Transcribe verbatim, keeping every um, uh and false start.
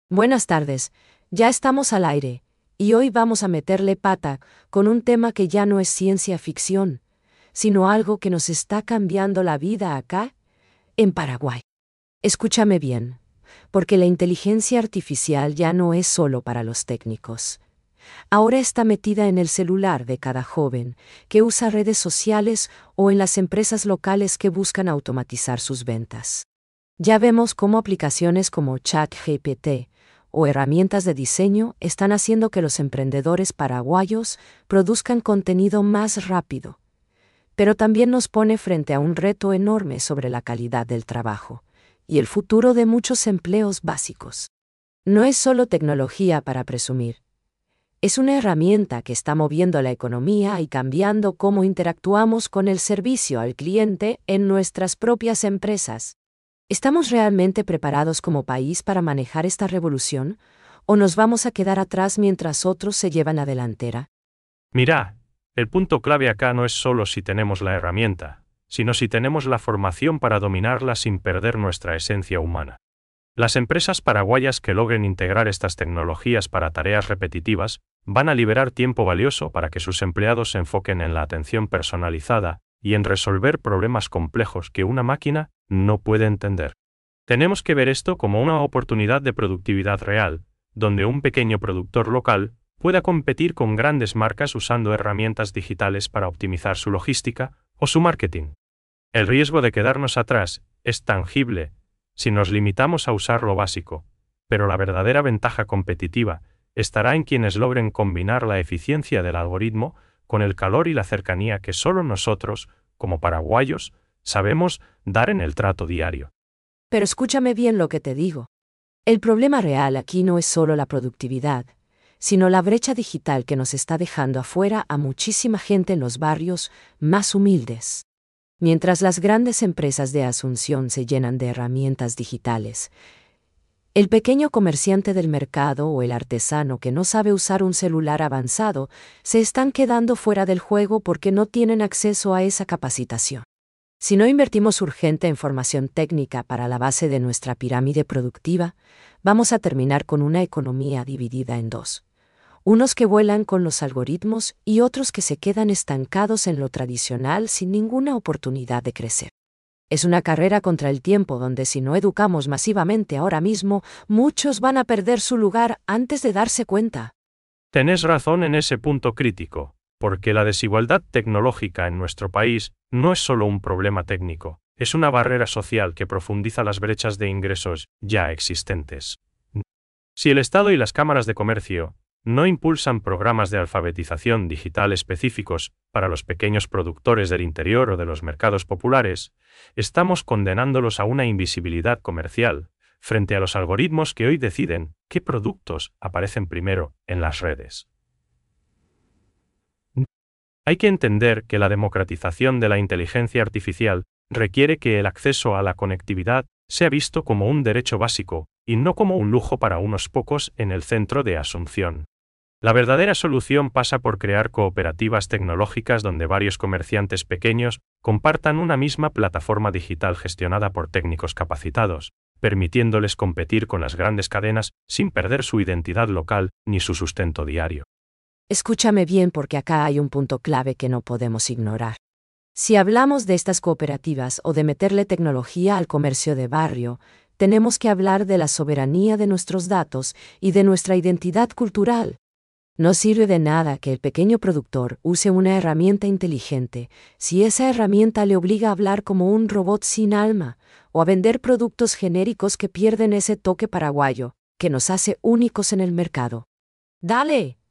Buenas tardes, ya estamos al aire, y hoy vamos a meterle pata con un tema que ya no es ciencia ficción, sino algo que nos está cambiando la vida acá, en Paraguay. Escúchame bien, porque la inteligencia artificial ya no es solo para los técnicos. Ahora está metida en el celular de cada joven que usa redes sociales o en las empresas locales que buscan automatizar sus ventas. Ya vemos cómo aplicaciones como ChatGPT o herramientas de diseño están haciendo que los emprendedores paraguayos produzcan contenido más rápido. Pero también nos pone frente a un reto enorme sobre la calidad del trabajo y el futuro de muchos empleos básicos. No es solo tecnología para presumir. Es una herramienta que está moviendo la economía y cambiando cómo interactuamos con el servicio al cliente en nuestras propias empresas. ¿Estamos realmente preparados como país para manejar esta revolución? ¿O nos vamos a quedar atrás mientras otros se llevan la delantera? Mirá, el punto clave acá no es solo si tenemos la herramienta, sino si tenemos la formación para dominarla sin perder nuestra esencia humana. Las empresas paraguayas que logren integrar estas tecnologías para tareas repetitivas van a liberar tiempo valioso para que sus empleados se enfoquen en la atención personalizada y en resolver problemas complejos que una máquina no puede entender. Tenemos que ver esto como una oportunidad de productividad real, donde un pequeño productor local pueda competir con grandes marcas usando herramientas digitales para optimizar su logística o su marketing. El riesgo de quedarnos atrás es tangible si nos limitamos a usar lo básico, pero la verdadera ventaja competitiva estará en quienes logren combinar la eficiencia del algoritmo con el calor y la cercanía que solo nosotros, como paraguayos, sabemos dar en el trato diario. Pero escúchame bien lo que te digo. El problema real aquí no es solo la productividad, sino la brecha digital que nos está dejando afuera a muchísima gente en los barrios más humildes. Mientras las grandes empresas de Asunción se llenan de herramientas digitales, el pequeño comerciante del mercado o el artesano que no sabe usar un celular avanzado se están quedando fuera del juego porque no tienen acceso a esa capacitación. Si no invertimos urgente en formación técnica para la base de nuestra pirámide productiva, vamos a terminar con una economía dividida en dos. Unos que vuelan con los algoritmos y otros que se quedan estancados en lo tradicional sin ninguna oportunidad de crecer. Es una carrera contra el tiempo donde si no educamos masivamente ahora mismo, muchos van a perder su lugar antes de darse cuenta. Tenés razón en ese punto crítico, porque la desigualdad tecnológica en nuestro país no es solo un problema técnico, es una barrera social que profundiza las brechas de ingresos ya existentes. Si el Estado y las cámaras de comercio no impulsan programas de alfabetización digital específicos para los pequeños productores del interior o de los mercados populares, estamos condenándolos a una invisibilidad comercial frente a los algoritmos que hoy deciden qué productos aparecen primero en las redes. Hay que entender que la democratización de la inteligencia artificial requiere que el acceso a la conectividad sea visto como un derecho básico y no como un lujo para unos pocos en el centro de Asunción. La verdadera solución pasa por crear cooperativas tecnológicas donde varios comerciantes pequeños compartan una misma plataforma digital gestionada por técnicos capacitados, permitiéndoles competir con las grandes cadenas sin perder su identidad local ni su sustento diario. Escúchame bien porque acá hay un punto clave que no podemos ignorar. Si hablamos de estas cooperativas o de meterle tecnología al comercio de barrio, tenemos que hablar de la soberanía de nuestros datos y de nuestra identidad cultural. No sirve de nada que el pequeño productor use una herramienta inteligente si esa herramienta le obliga a hablar como un robot sin alma o a vender productos genéricos que pierden ese toque paraguayo que nos hace únicos en el mercado. ¡Dale!